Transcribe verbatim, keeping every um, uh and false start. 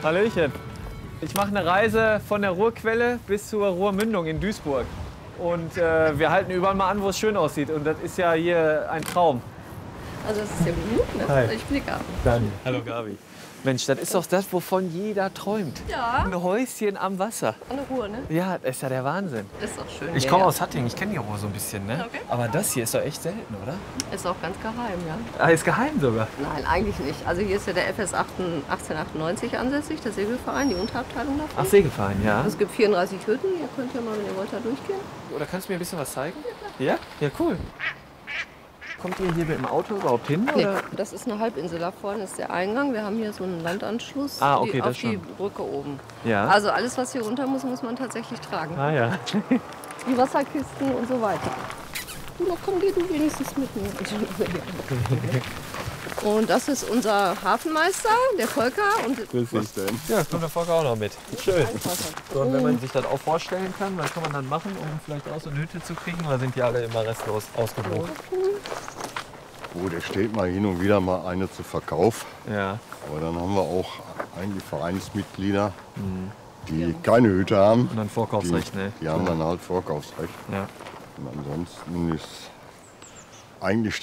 Hallöchen. Ich mache eine Reise von der Ruhrquelle bis zur Ruhrmündung in Duisburg. Und äh, wir halten überall mal an, wo es schön aussieht. Und das ist ja hier ein Traum. Also das ist ja gut, ne? Hi. Ich bin die Gabi. Dann. Hallo Gabi. Mensch, das ist doch das, wovon jeder träumt. Ja. Ein Häuschen am Wasser. An der Ruhr, ne? Ja, das ist ja der Wahnsinn. Ist doch schön. Ich ja, komme ja. aus Hattingen, ich kenne die Ruhr so ein bisschen, ne? Okay. Aber das hier ist doch echt selten, oder? Ist auch ganz geheim, ja. Ah, ist geheim sogar. Nein, eigentlich nicht. Also hier ist ja der F S achtzehnhundertachtundneunzig ansässig, der Segelverein, die Unterabteilung davon. Ach, Segelverein, ja. Es gibt vierunddreißig Hütten. Ihr könnt ja mal, wenn ihr wollt, da durchgehen. Oder kannst du mir ein bisschen was zeigen? Ja? Ja, cool. Kommt ihr hier mit dem Auto überhaupt hin? Nee, Oder? das ist eine Halbinsel. Da vorne ist der Eingang. Wir haben hier so einen Landanschluss Ah, okay, die, das auf die schon. Brücke oben. Ja. Also alles, was hier runter muss, muss man tatsächlich tragen. Ah ja. Die Wasserkisten und so weiter. Du, da komm, geh du wenigstens mit mir. Und das ist unser Hafenmeister, der Volker. Und Was denn? Ja, kommt der Volker auch noch mit. Schön. So, und wenn man sich das auch vorstellen kann, was kann man dann machen, um vielleicht auch so eine Hütte zu kriegen? Oder sind die alle immer restlos ausgebucht? Gut, es steht mal hin und wieder mal eine zu Verkauf. Ja. Aber dann haben wir auch eigentlich Vereinsmitglieder, die keine Hütte haben. Und dann Vorkaufsrecht, die, ne? Die haben dann halt Vorkaufsrecht. Ja. Und ansonsten ist eigentlich